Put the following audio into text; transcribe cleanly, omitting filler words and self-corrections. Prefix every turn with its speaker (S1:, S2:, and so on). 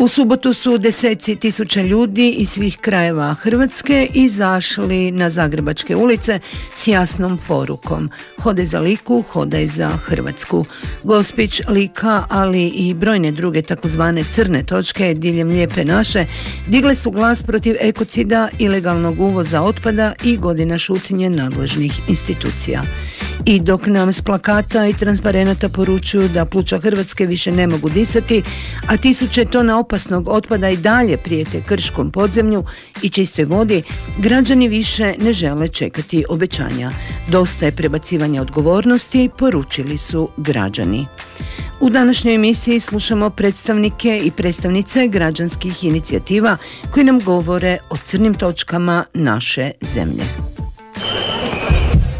S1: U subotu su deseci tisuća ljudi iz svih krajeva Hrvatske izašli na zagrebačke ulice s jasnom porukom: hodaj za Liku, hodaj za Hrvatsku. Gospić, Lika, ali i brojne druge takozvane crne točke diljem Lijepe naše digle su glas protiv ekocida, ilegalnog uvoza otpada i godina šutnje nadležnih institucija. I dok nam s plakata i transparenata poručuju da pluća Hrvatske više ne mogu disati, a tisuće tona opasnog otpada i dalje prijete krškom podzemlju i čistoj vodi, građani više ne žele čekati obećanja. Dosta je prebacivanja odgovornosti, poručili su građani. U današnjoj emisiji slušamo predstavnike i predstavnice građanskih inicijativa koji nam govore o crnim točkama naše zemlje.